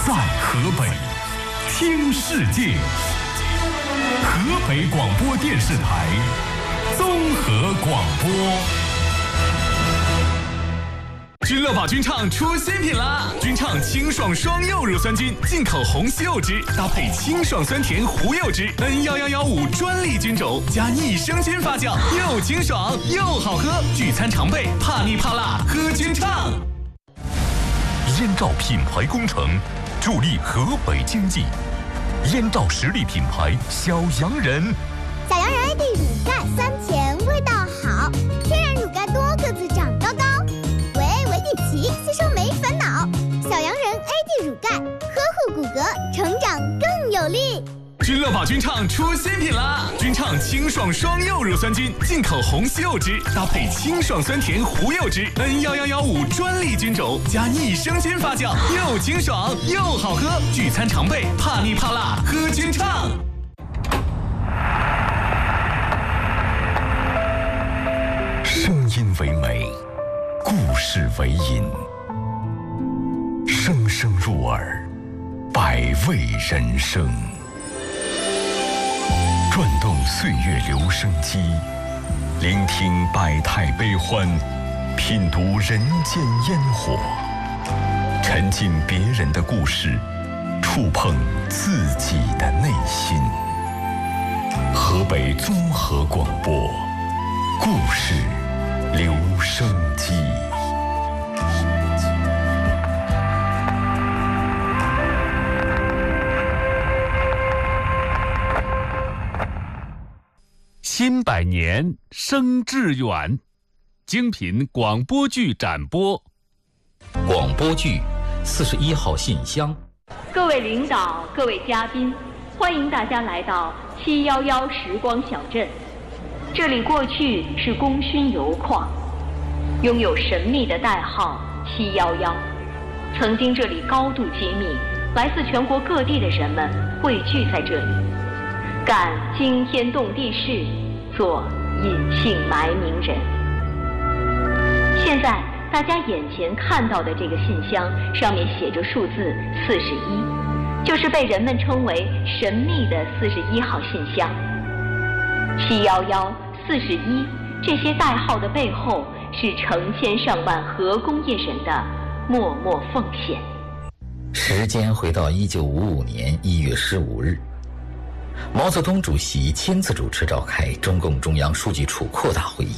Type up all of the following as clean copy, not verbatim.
在河北听世界，河北广播电视台综合广播。君乐宝君畅出新品啦！君畅清爽双柚乳酸菌，进口红西柚汁，搭配清爽酸甜胡柚汁 N11115专利菌种，加益生菌发酵，又清爽又好喝。聚餐常备，怕腻怕辣，喝君畅。燕赵品牌工程，助力河北经济。燕赵实力品牌小洋人， 小洋人 AD 乳钙酸甜，味道好，天然乳钙多个子长高高。维底奇吸收没烦恼，小洋人 AD 乳钙呵护骨骼，成长更有力。 君乐宝君畅出新品啦！君畅清爽双柚乳酸菌，进口红西柚汁，搭配清爽酸甜胡柚汁 N11115专利菌种，加益生菌发酵，又清爽又好喝。聚餐常备，怕腻怕辣，喝君畅。声音为美，故事为引，声声入耳，百味人生。转动岁月留声机，聆听百态悲欢，品读人间烟火，沉浸别人的故事，触碰自己的内心。河北综合广播，故事留声机。 新百年生致远，精品广播剧展播。 广播剧41号信箱。 各位领导，各位嘉宾，欢迎大家来到711时光小镇。这里过去是功勋油矿，拥有神秘的代号711。曾经这里高度机密，来自全国各地的人们汇聚在这里，干惊天动地事，做隐姓埋名人。现在大家眼前看到的这个信箱上面写着数字41，就是被人们称为神秘的41号信箱。711、41这些代号的背后，是成千上万核工业人的默默奉献。 时间回到1955年1月15日，毛泽东主席亲自主持召开中共中央书记处扩大会议。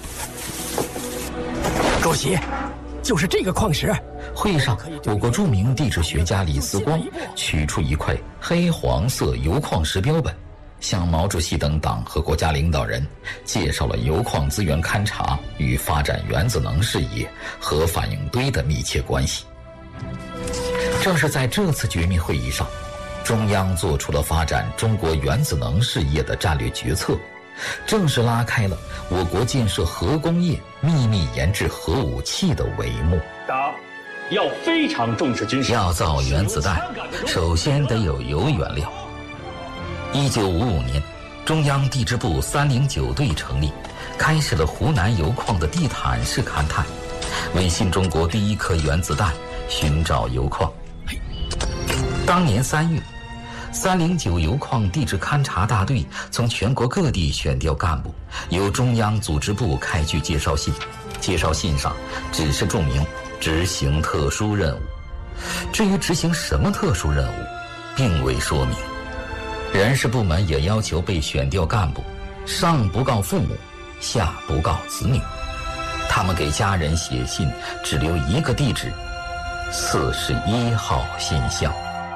主席，就是这个矿石。 会上，我国著名地质学家李思光取出一块黑黄色铀矿石标本，向毛主席等党和国家领导人介绍了铀矿资源勘察与发展原子能事业、核反应堆的密切关系。正是在这次绝密会议上，中央做出了发展中国原子能事业的战略决策，正式拉开了我国建设核工业、秘密研制核武器的帷幕。 党要非常重视军事。 要造原子弹，首先得有铀原料。1955年，中央地质部309队成立，开始了湖南铀矿的地毯式勘探，为新中国第一颗原子弹寻找铀矿。当年3月，309铀矿地质勘察大队从全国各地选调干部，由中央组织部开具介绍信。介绍信上只是注明执行特殊任务，至于执行什么特殊任务，并未说明。人事部门也要求被选调干部上不告父母，下不告子女，他们给家人写信只留一个地址：41号信箱。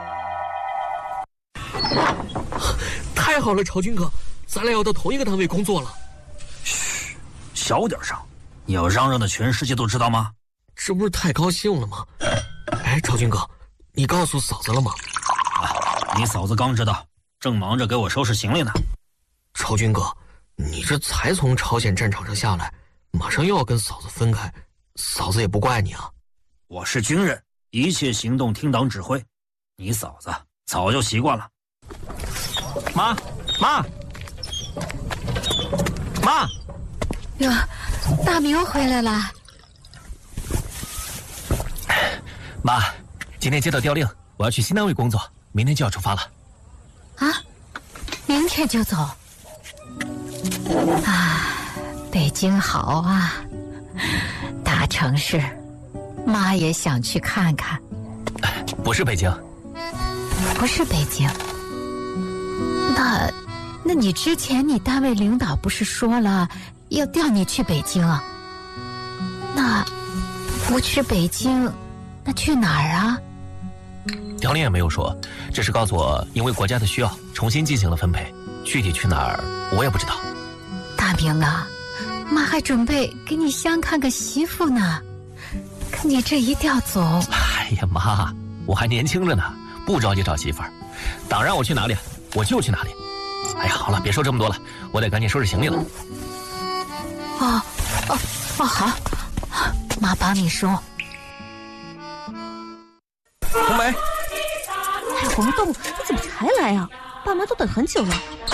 太好了，朝军哥，咱俩要到同一个单位工作了。 嘘，小点声，你要嚷嚷的全世界都知道吗？ 这不是太高兴了吗？哎，朝军哥，你告诉嫂子了吗？ 你嫂子刚知道，正忙着给我收拾行李呢。 朝军哥，你这才从朝鲜战场上下来，马上又要跟嫂子分开，嫂子也不怪你啊。 我是军人，一切行动听党指挥，你嫂子早就习惯了。妈！ 哟，大明回来了。 妈，今天接到调令， 我要去新单位工作，明天就要出发了。 啊，明天就走？啊，北京好啊，大城市，妈也想去看看。 不是北京。 不是北京。那你之前你单位领导不是说了要调你去北京啊？那不去北京，那去哪儿啊？ 调令也没有说，只是告诉我因为国家的需要重新进行了分配，具体去哪儿我也不知道。 大明啊，妈还准备给你相看个媳妇呢，可你这一调走…… 哎呀妈，我还年轻着呢，不着急找媳妇儿，党让我去哪里我就去哪里。哎呀，好了，别说这么多了，我得赶紧收拾行李了。 好，妈帮你收。 红梅， 海红豆，你怎么才来啊？爸妈都等很久了。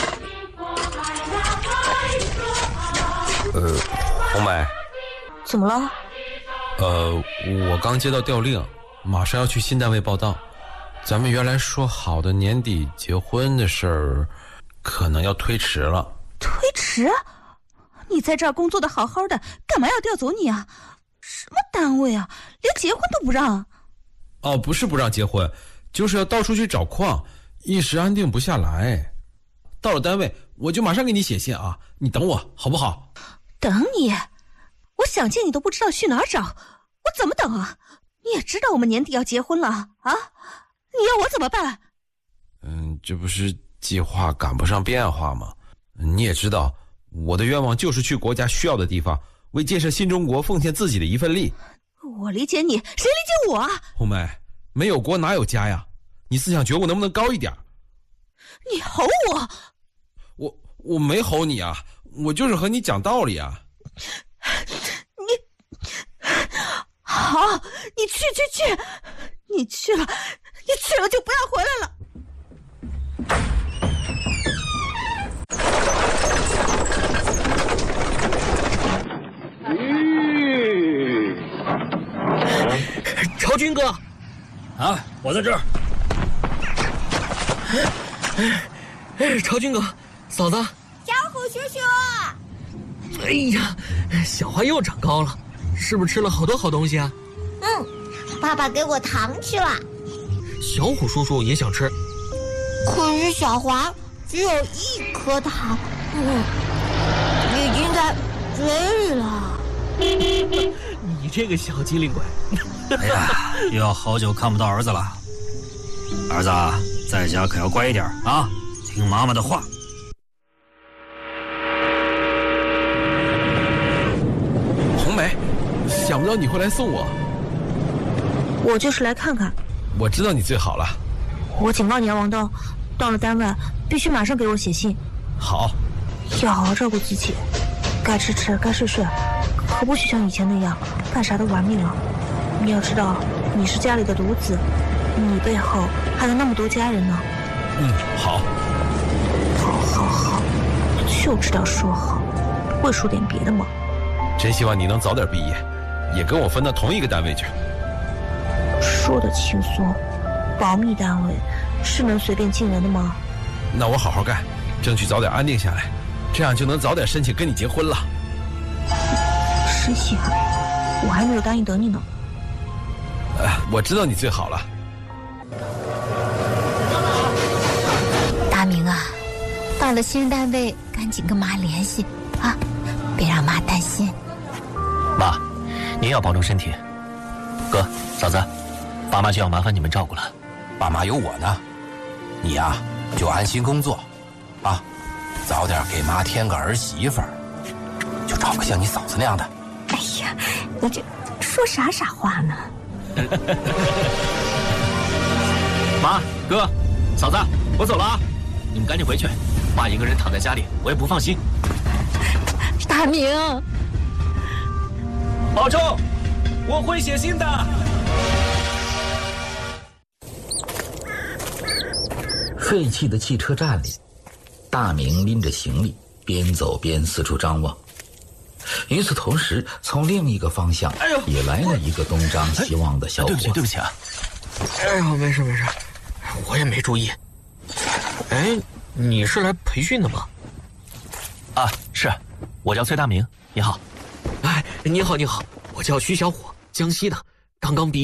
红梅， 怎么了？ 我刚接到调令，马上要去新单位报到。咱们原来说好的年底结婚的事儿，可能要推迟了。 推迟？你在这儿工作的好好的，干嘛要调走你啊？什么单位啊，连结婚都不让？ 哦，不是不让结婚，就是要到处去找矿，一时安定不下来。到了单位，我就马上给你写信啊，你等我好不好？ 等你？我想见你都不知道去哪儿找，我怎么等啊？你也知道我们年底要结婚了啊？你要我怎么办？ 这不是计划赶不上变化吗？你也知道，我的愿望就是去国家需要的地方，为建设新中国奉献自己的一份力。 我理解你，谁理解我啊？ 红梅，没有国哪有家呀？你思想觉悟能不能高一点？ 你吼我？ 我没吼你啊，我就是和你讲道理啊。 好，你去，你去了就不要回来了。 朝军哥， 啊，我在这儿。 朝军哥，嫂子， 小虎叔叔。 哎呀，小花又长高了，是不是吃了好多好东西啊？ 爸爸给我糖吃了。 小虎叔叔也想吃， 可是小华只有1颗糖，已经在嘴里了。 你这个小机灵鬼！ 哎呀，又要好久看不到儿子了。儿子，在家可要乖一点啊，听妈妈的话。 红梅，想不到你会来送我。 我就是来看看。 我知道你最好了。 我警告你啊，王豆，到了单位必须马上给我写信。 好。 要好好照顾自己，该吃吃，该睡睡，可不许像以前那样干啥都玩命了。你要知道，你是家里的独子，你背后还有那么多家人呢。 好。 好，就知道说好，不会说点别的吗？ 真希望你能早点毕业，也跟我分到同一个单位去。 说的轻松，保密单位是能随便进人的吗？ 那我好好干，争取早点安定下来，这样就能早点申请跟你结婚了。 谁稀罕？我还没有答应等你呢。 我知道你最好了。 大明啊，到了新单位赶紧跟妈联系啊，别让妈担心。 妈，您要保重身体。哥，嫂子，爸妈就要麻烦你们照顾了。 爸妈有我呢，你呀就安心工作啊，早点给妈添个儿媳妇儿，就找个像你嫂子那样的。 哎呀，你这说啥傻话呢？ 妈，哥，嫂子，我走了啊，你们赶紧回去，妈一个人躺在家里，我也不放心。 大明， 保重，我会写信的。 废弃的汽车站里，大明拎着行李，边走边四处张望。与此同时，从另一个方向也来了一个东张西望的小伙子。 对不起啊！ 哎呀，没事没事，我也没注意。哎，你是来培训的吗？ 啊，是，我叫崔大明。你好。 哎，你好，我叫徐小虎，江西的，刚刚毕业。